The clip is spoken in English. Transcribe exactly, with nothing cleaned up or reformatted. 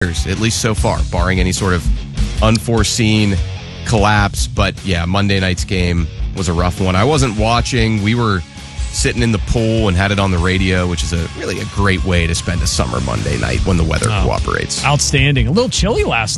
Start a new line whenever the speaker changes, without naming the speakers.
at least so far, barring any sort of unforeseen collapse. But yeah, Monday night's game was a rough one. I wasn't watching. We were sitting in the pool and had it on the radio, which is a really a great way to spend a summer Monday night when the weather oh, cooperates.
Outstanding. A little chilly last